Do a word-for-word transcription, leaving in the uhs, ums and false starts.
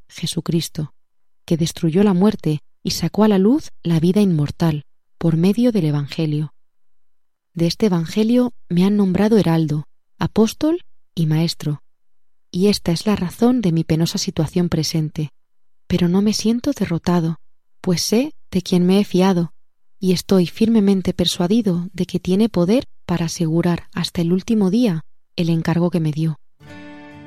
Jesucristo, que destruyó la muerte y sacó a la luz la vida inmortal por medio del Evangelio. De este Evangelio me han nombrado heraldo, apóstol y maestro, y esta es la razón de mi penosa situación presente. Pero no me siento derrotado, pues sé de quién me he fiado, y estoy firmemente persuadido de que tiene poder para asegurar hasta el último día el encargo que me dio.